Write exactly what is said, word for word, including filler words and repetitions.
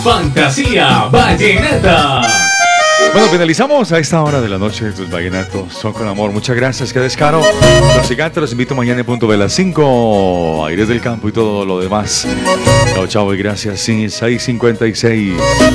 Fantasía Vallenata. Bueno, finalizamos a esta hora de la noche. Los vallenatos son con amor. Muchas gracias, qué descaro. Los gigantes los invito mañana en punto de las cinco. Aires del campo y todo lo demás. Chao, chao y gracias. Sí, seis cincuenta y seis.